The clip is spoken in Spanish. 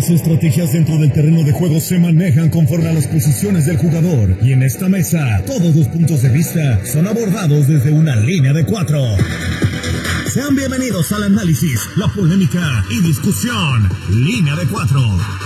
Las estrategias dentro del terreno de juego se manejan conforme a las posiciones del jugador. Y en esta mesa, todos los puntos de vista son abordados desde una línea de 4. Sean bienvenidos al análisis, la polémica y discusión. Línea de 4.